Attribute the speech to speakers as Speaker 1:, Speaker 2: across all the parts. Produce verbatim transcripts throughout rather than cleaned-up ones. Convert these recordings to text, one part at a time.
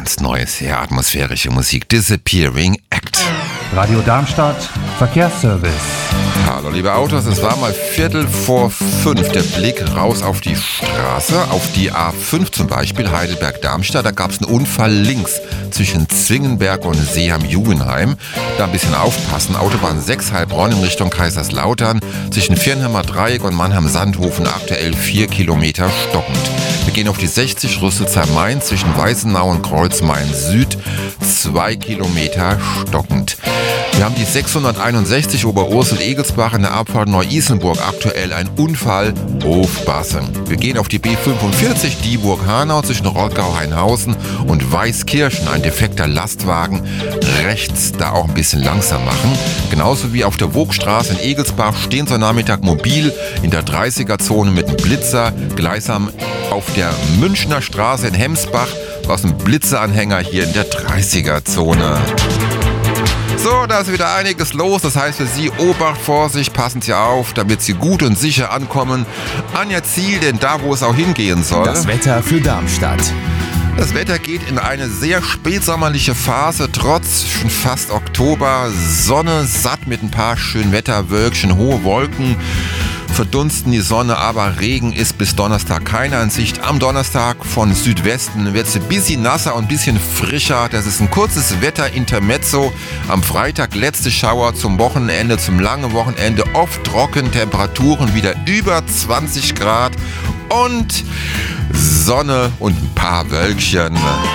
Speaker 1: ganz neue, sehr atmosphärische Musik. Disappearing Act.
Speaker 2: Radio Darmstadt, Verkehrsservice.
Speaker 1: Hallo liebe Autos, es war mal Viertel vor fünf. Der Blick raus auf die Straße, auf die A fünf zum Beispiel, Heidelberg-Darmstadt. Da gab es einen Unfall links zwischen Zwingenberg und Seeham-Jugenheim. Da ein bisschen aufpassen. Autobahn sechs Heilbronn in Richtung Kaiserslautern. Zwischen Viernheimer Dreieck und Mannheim-Sandhofen aktuell vier Kilometer stockend. Wir gehen auf die sechzig Rüsselsheim-Main zwischen Weißenau und Kreuzmain-Süd. zwei Kilometer stockend. Wir haben die sechshunderteinundsechzig Oberursel-Egelsbach in der Abfahrt Neu-Isenburg. Aktuell ein Unfall, Hofbassen. Wir gehen auf die B fünfundvierzig Dieburg-Hanau zwischen Rottgau-Heinhausen und Weißkirchen. Ein defekter Lastwagen. Rechts da auch ein bisschen langsam machen. Genauso wie auf der Wogstraße in Egelsbach stehen sie am Nachmittag mobil in der dreißiger-Zone mit einem Blitzer. Gleichsam auf der Münchner Straße in Hemsbach aus dem Blitzeranhänger hier in der dreißiger-Zone. So, da ist wieder einiges los. Das heißt für Sie, Obacht, Vorsicht, passen Sie auf, damit Sie gut und sicher ankommen an Ihr Ziel, denn da, wo es auch hingehen soll.
Speaker 3: Das Wetter für Darmstadt.
Speaker 1: Das Wetter geht in eine sehr spätsommerliche Phase, trotz schon fast Oktober. Sonne satt mit ein paar schönen Wetterwölkchen, hohe Wolken. Verdunsten die Sonne, aber Regen ist bis Donnerstag keine in Sicht. Am Donnerstag von Südwesten wird es ein bisschen nasser und ein bisschen frischer. Das ist ein kurzes Wetter-Intermezzo. Am Freitag letzte Schauer zum Wochenende, zum langen Wochenende. Oft trocken, Temperaturen wieder über zwanzig Grad und Sonne und ein paar Wölkchen.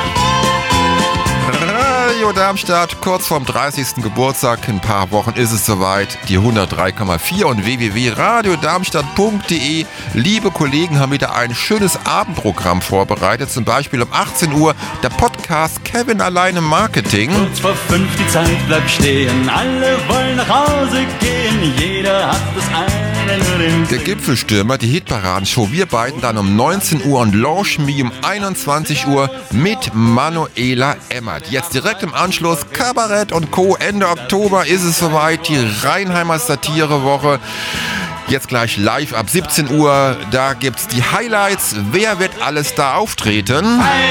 Speaker 1: Radio Darmstadt, kurz vorm dreißigsten Geburtstag, in ein paar Wochen ist es soweit, die hundertdrei Komma vier und w w w punkt radio darmstadt punkt d e. Liebe Kollegen haben wieder ein schönes Abendprogramm vorbereitet, zum Beispiel um achtzehn Uhr der Podcast Kevin alleine Marketing.
Speaker 4: Kurz vor fünf, die Zeit bleibt stehen, alle wollen nach Hause gehen, jeder hat das eine nur im
Speaker 1: Der Gipfelstürmer, die Hitparadenshow, wir beiden dann um neunzehn Uhr und Launch Me um einundzwanzig Uhr mit Manuela Emmert. Jetzt direkt im Anschluss Kabarett und Co. Ende Oktober ist es soweit, die Rheinheimer Satirewoche. Jetzt gleich live ab siebzehn Uhr, da gibt's die Highlights. Wer wird alles da auftreten?
Speaker 4: Hi,